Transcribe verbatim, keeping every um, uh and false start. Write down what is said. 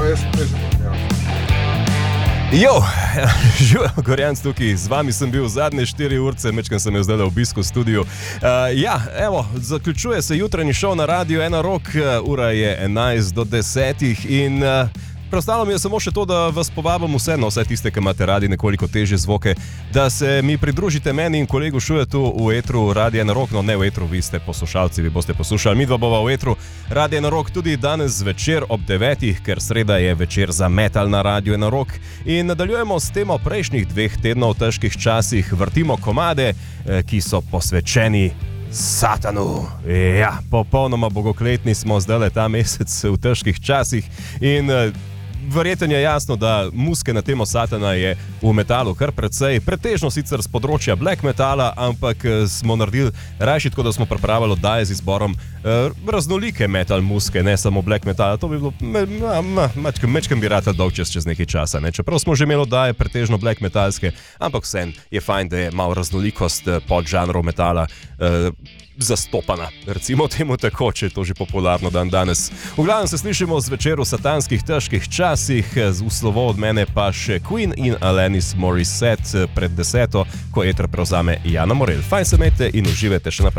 jaz sem težko. Jo, živijo Gorjanc tukaj, z vami sem bil zadnje štiri urce, mečkam sem jo zdaj v obisku v studiu. Uh, ja, evo, zaključuje se jutranji šov na Radiu Ena Rok, ura je enajst do desetih in uh, preostalo mi je samo še to, da vas povabim vse, no vse tiste, ki imate radi nekoliko težje zvoke, da se mi pridružite meni in kolegu Šujetu v etru Radia Ena Rok, no ne v etru, vi ste poslušalci, vi boste poslušali, mi dva bova v etru Radia Ena Rok tudi danes zvečer ob devetih, ker sreda je večer za metal na Radiu Ena Rok in nadaljujemo s temo prejšnjih dveh tednov v težkih časih, vrtimo komade, ki so posvečeni Satanu. Ja, popolnoma bogokletni smo zdaj ta mesec v težkih časih in verjetno je jasno, da muske na temo Satana je v metalu kar precej, pretežno sicer z področja black metala, ampak smo naredili rajši tako, da smo pripravili oddaje z izborom eh, raznolike metal muske, ne samo black metala. To bi bilo, mečkem, mečkem bi rata dolg čez, čez nekaj časa, ne? Čeprav smo že imeli oddaje pretežno black metalske, ampak vsem je fajn, da je malo raznolikost podžanrov metala eh, zastopana, recimo temu tako, če je to že popularno dan danes. V glavnem se slišimo zvečer v satanskih težkih časih, v slovo od mene pa še Queen in Alanis Morissette pred deseto, ko eter prevzame Jana Morel. Fajn se imejte in uživajte še naprej.